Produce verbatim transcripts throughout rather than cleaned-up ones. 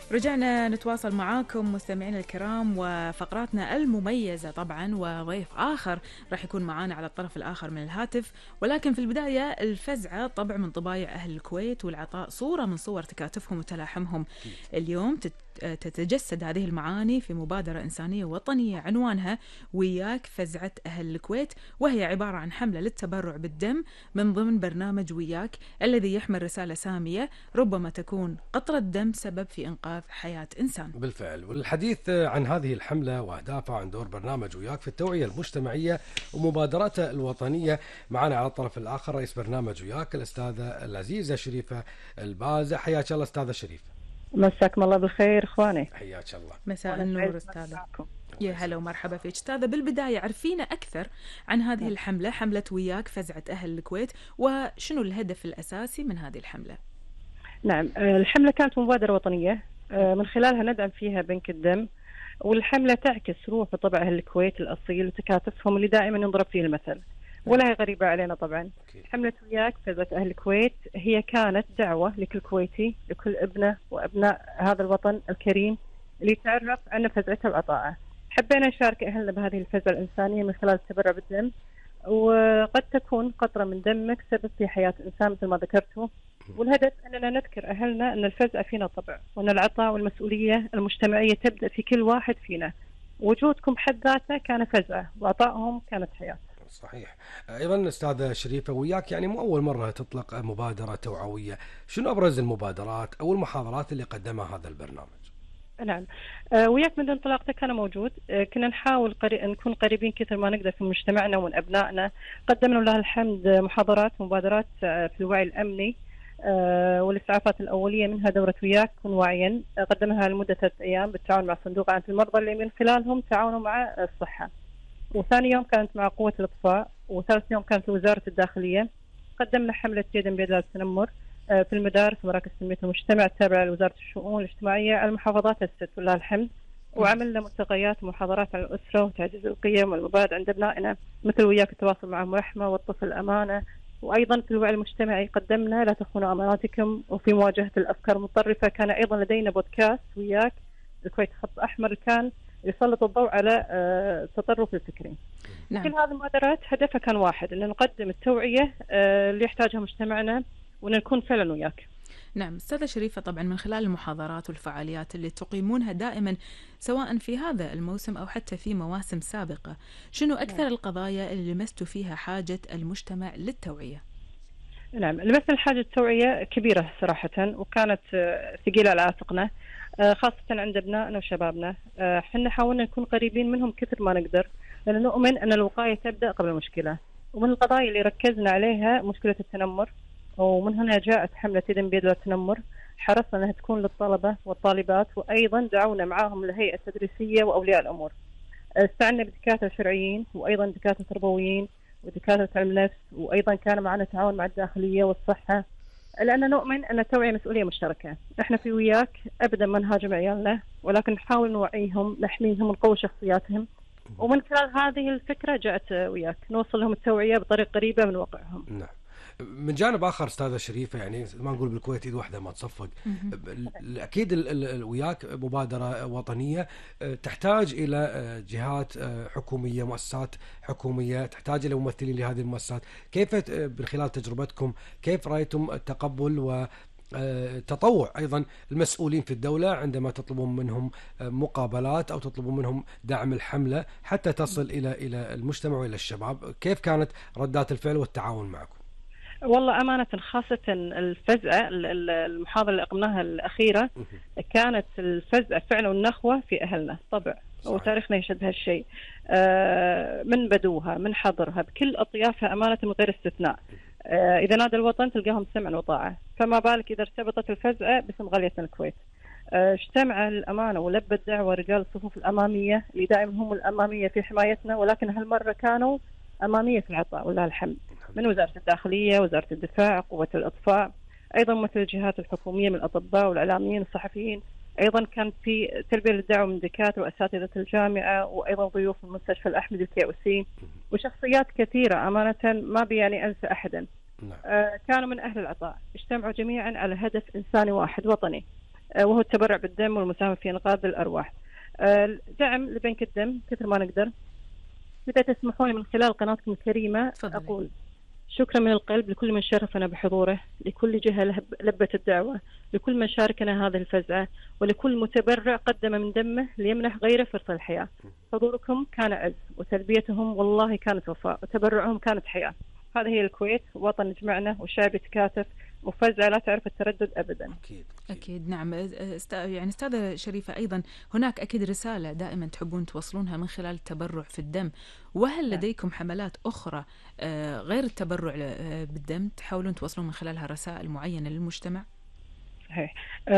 رجعنا نتواصل معاكم مستمعينا الكرام وفقراتنا المميزة طبعا، وضيف آخر راح يكون معانا على الطرف الآخر من الهاتف. ولكن في البداية الفزعة طبع من طبايع أهل الكويت، والعطاء صورة من صور تكاتفهم وتلاحمهم. اليوم تتجسد هذه المعاني في مبادرة إنسانية وطنية عنوانها وياك فزعة أهل الكويت، وهي عبارة عن حملة للتبرع بالدم من ضمن برنامج وياك الذي يحمل رسالة سامية ربما تكون قطرة دم سبب في إنقاذ حياة إنسان. بالفعل، والحديث عن هذه الحملة وأهدافها عن دور برنامج وياك في التوعية المجتمعية ومبادراته الوطنية معنا على الطرف الآخر رئيس برنامج وياك الأستاذة العزيزة شريفة البازة. حياك الله أستاذة شريفة. مساكم الله بالخير إخواني. حياك الله. مساء النور أستاذة. يا هلا ومرحبا فيك أستاذة. بالبداية عرفينا أكثر عن هذه الحملة، حملة وياك فزعة أهل الكويت، وشنو الهدف الأساسي من هذه الحملة؟ نعم، الحملة كانت مبادرة وطنية من خلالها ندعم فيها بنك الدم، والحملة تعكس روح وطبع أهل الكويت الأصيل وتكاتفهم اللي دائما ينضرب فيه المثل، ولا هي غريبة علينا طبعا. حملة وياك فزعة أهل الكويت هي كانت دعوة لكل كويتي، لكل ابنه وأبناء هذا الوطن الكريم اللي يتعرف عن فزعته وعطائه. حبينا نشارك أهلنا بهذه الفزعة الإنسانية من خلال التبرع بالدم، وقد تكون قطرة من دمك سبب في حياة إنسان مثل ما ذكرته. والهدف أننا نذكر أهلنا أن الفزع فينا طبع، وأن العطاء والمسؤولية المجتمعية تبدأ في كل واحد فينا. وجودكم بحد ذاته كان فزعة، وعطائهم كانت حياة. صحيح. أيضا أستاذة شريفة، وياك يعني مو أول مرة تطلق مبادرة توعوية، شنو أبرز المبادرات أو المحاضرات اللي قدمها هذا البرنامج؟ نعم، أه وياك من انطلاقته كان موجود. أه كنا نحاول قري... نكون قريبين كثر ما نقدر في مجتمعنا ومن أبنائنا. قدمنا لله الحمد محاضرات ومبادرات أه في الوعي الأمني أه والإسعافات الأولية، منها دورة وياك كن واعيا، أه قدمها لمدة ثلاث أيام بالتعاون مع صندوق عائلة المرضى اللي من خلالهم تعاونوا مع الصحة. وثاني يوم كانت مع قوة الإطفاء، وثالث يوم كانت وزارة الداخلية. قدمنا حملة يد بيد التنمر في المدارس ومراكز تنمية المجتمع التابعة لوزارة الشؤون الاجتماعية على المحافظات الست ولله الحمد. وعملنا ملتقيات ومحاضرات عن الأسرة وتعزيز القيم والمبادئ عند أبنائنا، مثل وياك التواصل معهم رحمة والطفل أمانة. وأيضا في الوعي المجتمعي قدمنا لا تخونوا أماناتكم، وفي مواجهة الأفكار المتطرفة كان أيضا لدينا بودكاست وياك الكويت خط أحمر كان يسلط الضوء على التطرف الفكري. نعم. كل هذه المبادرات هدفها كان واحد، أن نقدم التوعية اللي يحتاجها مجتمعنا ونكون فعلا وياك. نعم أستاذة شريفة، طبعا من خلال المحاضرات والفعاليات اللي تقيمونها دائما سواء في هذا الموسم أو حتى في مواسم سابقة، شنو أكثر نعم. القضايا اللي لمستوا فيها حاجة المجتمع للتوعية؟ نعم، لمسنا حاجة التوعية كبيرة صراحة، وكانت ثقيلة على عاتقنا، خاصة عند أبنائنا وشبابنا. احنا حاولنا نكون قريبين منهم كثر ما نقدر، لأن نؤمن أن الوقاية تبدأ قبل المشكلة. ومن القضايا اللي ركزنا عليها مشكلة التنمر، ومن هنا جاءت حملة يد بيد التنمر. حرصنا أنها تكون للطلبة والطالبات، وأيضا دعونا معاهم الهيئة التدريسية وأولياء الأمور. استعنا بدكاترة شرعيين وأيضا دكاترة تربويين ودكاترة علم نفس، وأيضا كان معنا تعاون مع الداخلية والصحة، لأن نؤمن أن التوعية مسؤولية مشتركة. إحنا في وياك أبدا ما نهاجم عيالنا، ولكن نحاول نوعيهم، نحميهم، ونقوي شخصياتهم. ومن خلال هذه الفكرة جاءت وياك نوصل لهم التوعية بطريقة قريبة من واقعهم. نعم. من جانب آخر أستاذة شريفة، يعني ما نقول بالكويت إيد واحدة ما تصفق، أكيد وياك مبادرة وطنية تحتاج إلى جهات حكومية، مؤسسات حكومية، تحتاج إلى ممثلين لهذه المؤسسات. كيف من خلال تجربتكم كيف رأيتم التقبل و تطوع أيضا المسؤولين في الدولة عندما تطلبون منهم مقابلات أو تطلبون منهم دعم الحملة حتى تصل إلى إلى المجتمع وإلى الشباب؟ كيف كانت ردات الفعل والتعاون معكم؟ والله أمانة خاصة الفزعة، المحاضرة اللي أقمناها الأخيرة كانت الفزعة فعلا والنخوة في أهلنا طبع. صحيح. وتاريخنا يشهد هالشيء، من بدوها من حضرها بكل أطيافها أمانة من غير استثناء. إذا نادى الوطن تلقاهم سمعا وطاعة، فما بالك إذا ارتبطت الفزعة باسم غاليتنا الكويت. اجتمع الأمانة ولبت دعوة رجال الصفوف الأمامية اللي دائما هم الأمامية في حمايتنا، ولكن هالمرة كانوا أمامية في العطاء ولله الحمد، من وزارة الداخلية، وزارة الدفاع، قوة الإطفاء، أيضا مثل الجهات الحكومية من الأطباء والإعلاميين والصحفيين. أيضا كان في تلبية للدعوة من دكاترة وأساتذة الجامعة، وأيضا ضيوف من مستشفى الأحمدي الكي أو سي، وشخصيات كثيرة أمانة ما بيعني أنسى أحدا. آه كانوا من أهل العطاء، اجتمعوا جميعا على هدف إنساني واحد وطني. وهو التبرع بالدم والمساهمة في إنقاذ الأرواح. دعم لبنك الدم كثر ما نقدر. إذا تسمحون من خلال قناتكم الكريمة تفضلي. أقول شكرا من القلب لكل من شرفنا بحضوره، لكل جهة لبت الدعوة، لكل من شاركنا هذه الفزعة، ولكل متبرع قدم من دمه ليمنح غيره فرصة الحياة. حضوركم كان عز، وتلبيتهم والله كانت وفاء، وتبرعهم كانت حياة. هذه هي الكويت، وطن يجمعنا والشعب يتكاتف، وفزعة لا تعرف التردد أبدا. أكيد. أكيد نعم. است... يعني أستاذة شريفة، أيضا هناك أكيد رسالة دائما تحبون توصلونها من خلال التبرع في الدم، وهل لديكم حملات أخرى غير التبرع بالدم تحاولون توصلون من خلالها رسائل معينة للمجتمع؟ صحيح.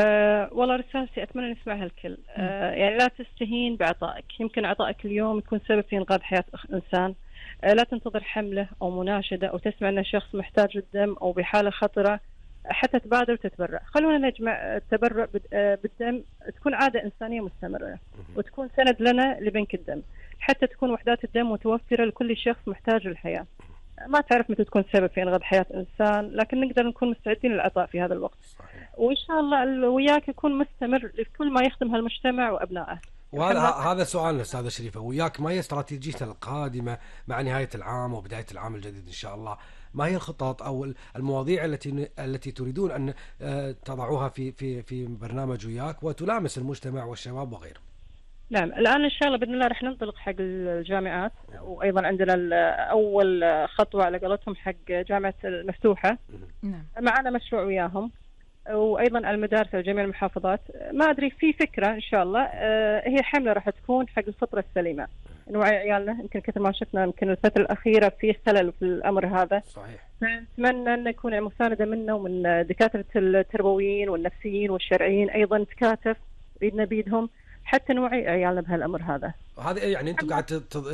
أه والله رسالتي أتمنى نسمعها الكل. أه يعني لا تستهين بعطائك، يمكن عطائك اليوم يكون سبب في إنقاذ حياة إنسان. أه لا تنتظر حملة أو مناشدة أو تسمع أن شخص محتاج الدم أو بحالة خطرة حتى تبادر وتتبرع. خلونا نجمع التبرع بالدم تكون عادة إنسانية مستمرة، وتكون سند لنا لبنك الدم، حتى تكون وحدات الدم متوفرة لكل شخص محتاج للحياة. ما تعرف متى تكون سبب في إنقاذ حياة إنسان، لكن نقدر نكون مستعدين للعطاء في هذا الوقت. صحيح. وإن شاء الله وياك يكون مستمر لكل ما يخدم هالمجتمع وأبنائه. وهذا هذا سؤالنا أستاذة شريفة، وياك ما هي استراتيجيتها القادمة مع نهاية العام وبداية العام الجديد إن شاء الله؟ ما هي الخطط أو المواضيع التي التي تريدون أن تضعوها في في في برنامج وياك وتلامس المجتمع والشباب وغيره؟ نعم، الآن إن شاء الله بإذن الله رح ننطلق حق الجامعات، وأيضا عندنا أول خطوة على قولتهم حق جامعة المفتوحة. نعم. معنا مشروع وياهم، وأيضا المدارس وجميع المحافظات. ما أدري في فكرة إن شاء الله هي حملة راح تكون حق الفطرة السليمة، نوعي عيالنا. يمكن كثر ما شفنا يمكن الفترة الأخيرة في خلل في الأمر هذا. صحيح. نتمنى أن يكون مساندة منا ومن دكاترة التربويين والنفسيين والشرعيين أيضا تكاتف بيدنا بيدهم حتى نوعي عيالنا بهالأمر هذا. هذا يعني أنتم قاعد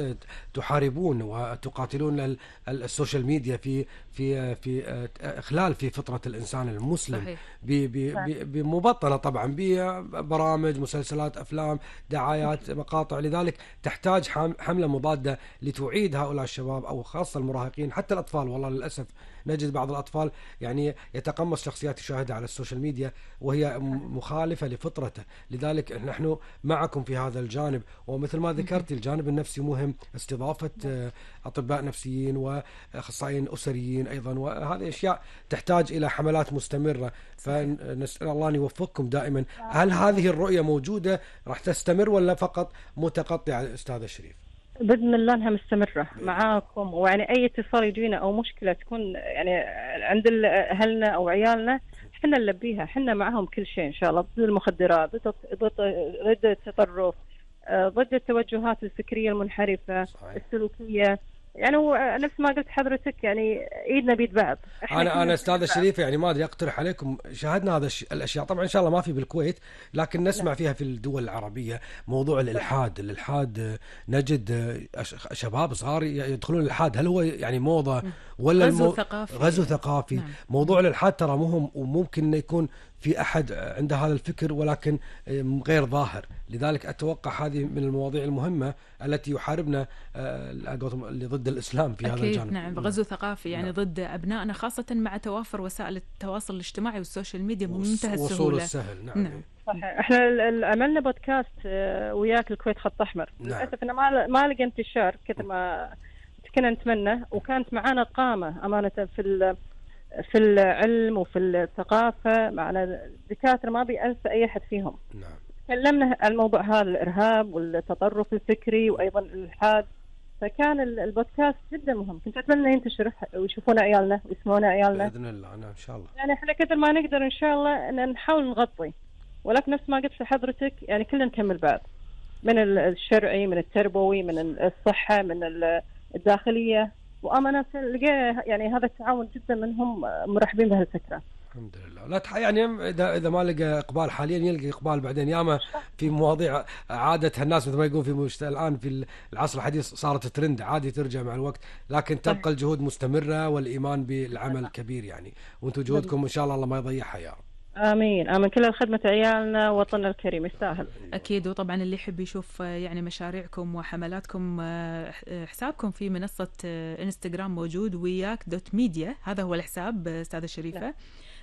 تحاربون وتقاتلون السوشيال ميديا في في في إخلال في فطرة الإنسان المسلم بمبطنة طبعا ببرامج، مسلسلات، أفلام، دعايات، مقاطع. لذلك تحتاج حملة مضادة لتعيد هؤلاء الشباب أو خاصة المراهقين، حتى الأطفال. والله للأسف نجد بعض الأطفال يعني يتقمص شخصيات يشاهدها على السوشيال ميديا وهي مخالفة لفطرته. لذلك نحن معكم في هذا الجانب، ومثل ما ذكرت الجانب النفسي مهم، استضافة أطباء نفسيين وأخصائيين أسريين أيضا، وهذه أشياء تحتاج إلى حملات مستمرة. فنسأل الله أن يوفقكم دائما. هل هذه الرؤية موجودة راح تستمر ولا فقط متقطعة أستاذ الشريف؟ بإذن الله أنها مستمرة معاكم، ويعني أي اتصال يجينا أو مشكلة تكون يعني عند أهلنا أو عيالنا حنا نلبيها، حنا معهم كل شيء إن شاء الله، ضد المخدرات، ضد التطرف، ضد التوجهات الفكرية المنحرفة. صحيح. السلوكية. يعني نفس ما قلت حضرتك، يعني ايدنا بيد بعض. انا انا استاذ الشريفه يعني ما ادري اقترح عليكم، شاهدنا هذا الاشياء طبعا ان شاء الله ما في بالكويت، لكن نسمع لا. فيها في الدول العربيه موضوع الالحاد. الالحاد نجد شباب صغار يدخلون الالحاد. هل هو يعني موضه ولا غزو المو... ثقافي؟ غزو ثقافي. نعم. موضوع الالحاد ترى مهم، وممكن انه يكون في أحد عنده هذا الفكر ولكن غير ظاهر. لذلك أتوقع هذه من المواضيع المهمة التي يحاربنا اللي ضد الإسلام في هذا الجانب. نعم، غزو ثقافي يعني. نعم. ضد أبنائنا، خاصة مع توافر وسائل التواصل الاجتماعي والسوشيال ميديا بمنتهى السهولة. وصول السهل. نعم. نعم. صحيح. احنا عملنا بودكاست وياك الكويت خط أحمر. نعم. للأسف أنا ما ما لقى انتشار كثر ما كنا نتمنى، وكانت معنا قامة أمانة في في العلم وفي الثقافة، معنا دكاترة ما بيأنسى أي أحد فيهم. نعم. تكلمنا عن موضوع هذا الإرهاب والتطرف الفكري وأيضا الإلحاد، فكان البودكاست جدا مهم. كنت أتمنى ينتشر ويشوفونا عيالنا ويسمعونا عيالنا بإذن الله. نعم إن شاء الله. يعني إحنا كثر ما نقدر إن شاء الله أن نحاول نغطي، ولكن نفس ما قلت لحضرتك يعني كلنا نكمل بعض، من الشرعي، من التربوي، من الصحة، من الداخلية. وأمانة يعني هذا التعاون جدا منهم مرحبين بهالفكرة. الحمد لله. لا تح... يعني إذا إذا ما لقى إقبال حاليا يلقى إقبال بعدين. ياما في مواضيع عادة الناس مثل ما يقول في مشت... الآن في العصر الحديث صارت ترند، عادي ترجع مع الوقت، لكن تبقى الجهود مستمرة والإيمان بالعمل كبير يعني. وأنتم جهودكم إن شاء الله الله ما يضيعها يا رب. آمين آمين. كل خدمة عيالنا وطننا الكريم يستاهل. أكيد. وطبعا اللي يحب يشوف يعني مشاريعكم وحملاتكم، حسابكم في منصة انستغرام موجود، وياك دوت ميديا، هذا هو الحساب أستاذة شريفة.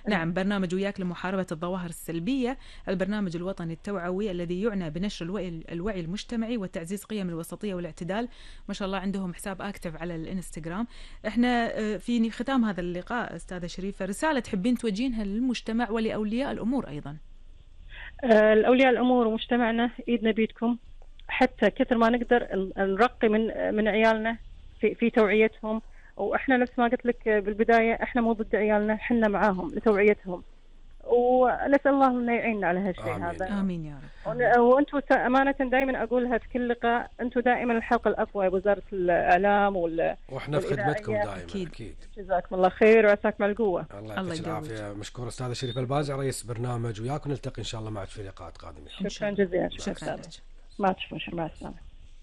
نعم، برنامج وياك لمحاربة الظواهر السلبية، البرنامج الوطني التوعوي الذي يعنى بنشر الوعي, الوعي المجتمعي وتعزيز قيم الوسطية والاعتدال. ما شاء الله عندهم حساب أكتف على الانستغرام. احنا في ختام هذا اللقاء أستاذة شريفة، رسالة تحبين توجهينها للمجتمع ولأولياء الأمور أيضا؟ الأولياء الأمور ومجتمعنا إيدنا بيدكم، حتى كثر ما نقدر نرقي من من عيالنا في في توعيتهم. واحنا نفس ما قلت لك بالبدايه، احنا مو ضد عيالنا، احنا معاهم لتوعيتهم، ونسال الله انه يعيننا على هالشيء هذا. امين يا رب. وانتم امانه دائما اقولها في كل لقاء، انتم دائما الحلقه الاقوى بوزاره الاعلام وال واحنا في خدمتكم دائما. اكيد, أكيد. جزاكم الله خير وعساكم على القوه. الله يعطيك العافيه. مشكور استاذه شريفه البازع رئيس برنامج وياك، ونلتقي ان شاء الله معك في لقاءات قادمه. شكرا جزيلا. شكرا لك. ما تشوفون. مع السلامه.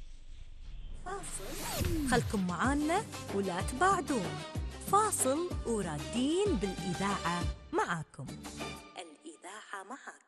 خلكم معانا ولا تبعدون. فاصل ورادين بالإذاعة معاكم. الإذاعة معاكم.